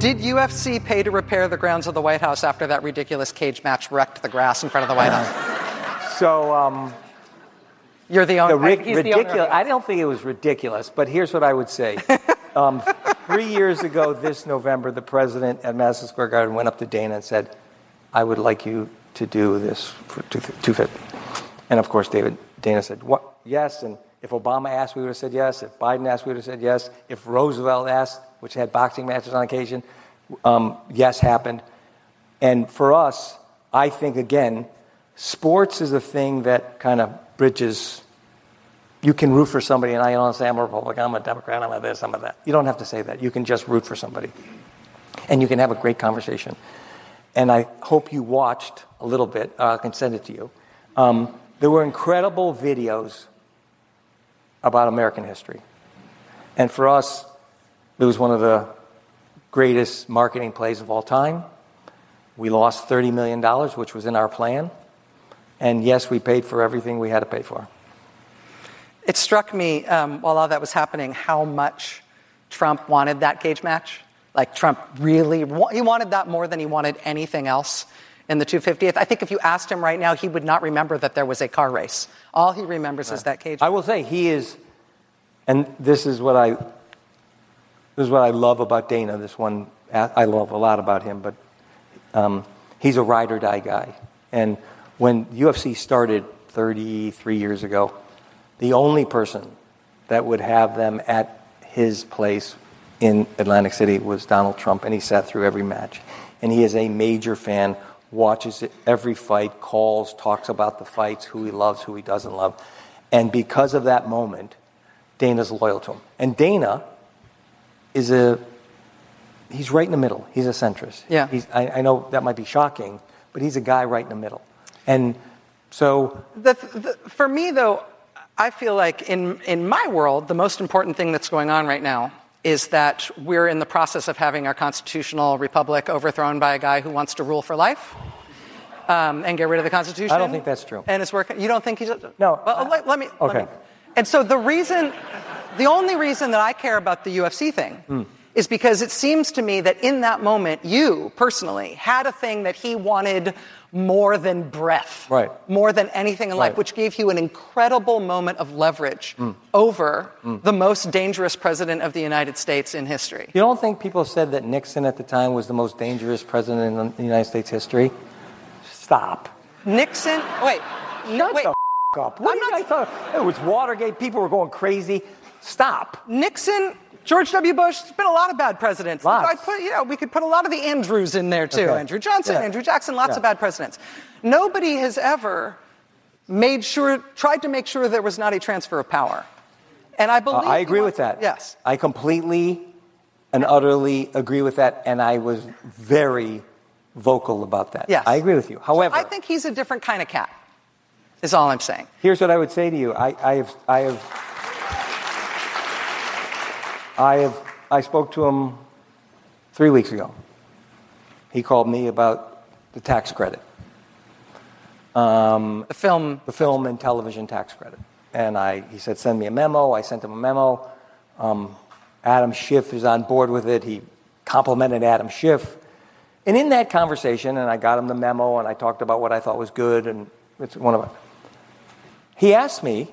Did UFC pay to repair the grounds of the White House after that ridiculous cage match wrecked the grass in front of the White House? So, you're the owner. Ridiculous. I don't think it was ridiculous, but here's what I would say. 3 years ago this November, the president at Madison Square Garden went up to Dana and said, I would like you to do this for 250. And of course, Dana said, what? Yes. And if Obama asked, we would have said yes. If Biden asked, we would have said yes. If Roosevelt asked, which had boxing matches on occasion, yes happened. And for us, I think, again, sports is a thing that kind of bridges. You can root for somebody, and I don't say I'm a Republican, I'm a Democrat, I'm a this, I'm a that. You don't have to say that. You can just root for somebody. And you can have a great conversation. And I hope you watched a little bit. I can send it to you. There were incredible videos about American history. And for us, it was one of the greatest marketing plays of all time. We lost $30 million, which was in our plan. And yes, we paid for everything we had to pay for. It struck me while all that was happening how much Trump wanted that cage match. Like Trump really, he wanted that more than he wanted anything else in the 250th. I think if you asked him right now, he would not remember that there was a car race. All he remembers is that cage match. I will say he is, and this is what I love about Dana. This one, I love a lot about him, but he's a ride or die guy. And when UFC started 33 years ago, the only person that would have them at his place in Atlantic City was Donald Trump, and he sat through every match. And he is a major fan, watches every fight, calls, talks about the fights, who he loves, who he doesn't love. And because of that moment, Dana's loyal to him. And Dana he's right in the middle. He's a centrist. Yeah. I know that might be shocking, but he's a guy right in the middle. And so... For me, though, I feel like in my world, the most important thing that's going on right now is that we're in the process of having our constitutional republic overthrown by a guy who wants to rule for life and get rid of the Constitution. I don't think that's true. And it's working. You don't think he's... No. Well, let me... And so the only reason that I care about the UFC thing is because it seems to me that in that moment, you personally had a thing that he wanted more than breath, right, more than anything in life, which gave you an incredible moment of leverage over the most dangerous president of the United States in history. You don't think people said that Nixon at the time was the most dangerous president in the United States history? Stop. Nixon? Wait. Shut the up. What do you guys thought? It was Watergate. People were going crazy. Stop. Nixon, George W. Bush, there's been a lot of bad presidents. Lots. We could put a lot of the Andrews in there, too. Okay. Andrew Johnson, Andrew Jackson, lots of bad presidents. Nobody has ever tried to make sure there was not a transfer of power. And I believe... I agree with that. Yes. I completely and utterly agree with that, and I was very vocal about that. Yes. I agree with you. However... I think he's a different kind of cat, is all I'm saying. Here's what I would say to you. I spoke to him 3 weeks ago. He called me about the tax credit. The film and television tax credit. And he said, send me a memo. I sent him a memo. Adam Schiff is on board with it. He complimented Adam Schiff. And in that conversation, and I got him the memo, and I talked about what I thought was good, and it's one of them. He asked me,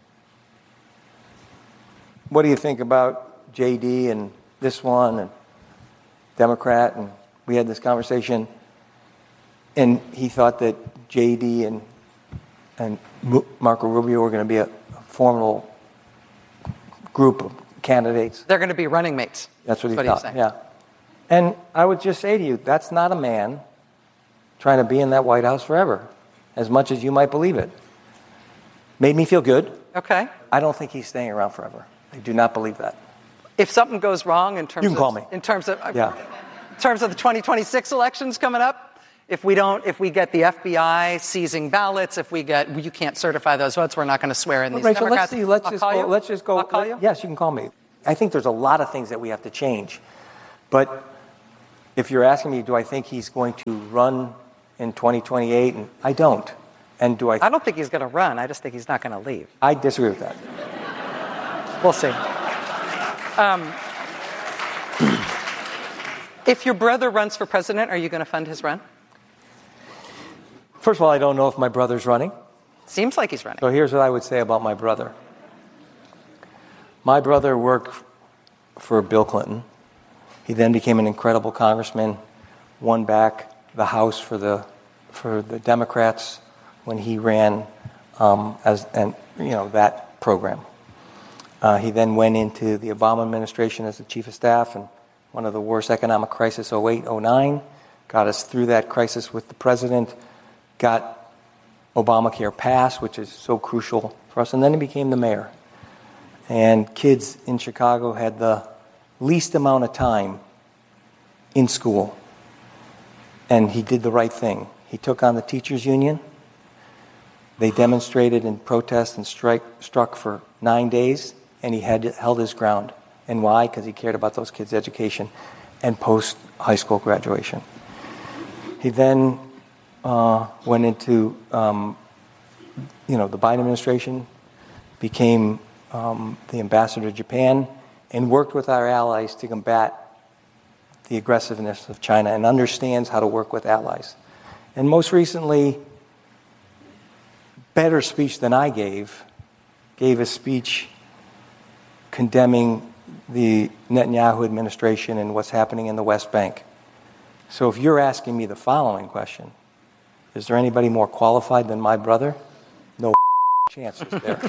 what do you think about JD and this one and Democrat? And we had this conversation, and he thought that JD and Marco Rubio were going to be a formidable group of candidates. They're going to be running mates. That's what he thought. Yeah. And I would just say to you, that's not a man trying to be in that White House forever, as much as you might believe it. Made me feel good. Okay. I don't think he's staying around forever. I do not believe that. If something goes wrong in terms you can call me. In terms of the 2026 elections coming up, if we get the FBI seizing ballots, you can't certify those votes, we're not going to swear in these Rachel, Democrats. Let's just go. I'll call you? Yes, you can call me. I think there's a lot of things that we have to change. But if you're asking me, do I think he's going to run in 2028? And I don't. And do I don't think he's going to run. I just think he's not going to leave. I disagree with that. We'll see. If your brother runs for president, are you going to fund his run? First of all, I don't know if my brother's running. Seems like he's running. So here's what I would say about my brother. My brother worked for Bill Clinton. He then became an incredible congressman, won back the House for the Democrats when he ran that program. He then went into the Obama administration as the chief of staff, and one of the worst economic crisis, 08, 09, got us through that crisis with the president, got Obamacare passed, which is so crucial for us, and then he became the mayor. And kids in Chicago had the least amount of time in school, and he did the right thing. He took on the teachers' union. They demonstrated and protest and struck for 9 days, and he held his ground. And why? Because he cared about those kids' education and post-high school graduation. He then went into the Biden administration, became the ambassador to Japan, and worked with our allies to combat the aggressiveness of China and understands how to work with allies. And most recently, better speech than I gave a speech condemning the Netanyahu administration and what's happening in the West Bank. So if you're asking me the following question, is there anybody more qualified than my brother? No chance is there.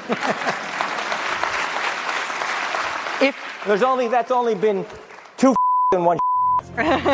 That's only been 2 and 1